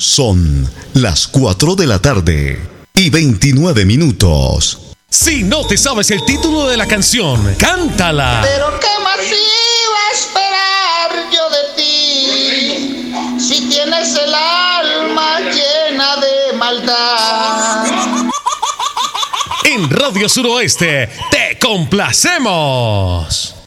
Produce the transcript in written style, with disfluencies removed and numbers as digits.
Son las 4 de la tarde y 29 minutos. Si no te sabes el título de la canción, cántala. Pero qué más iba a esperar yo de ti, si tienes el alma llena de maldad. En Radio Suroeste te complacemos.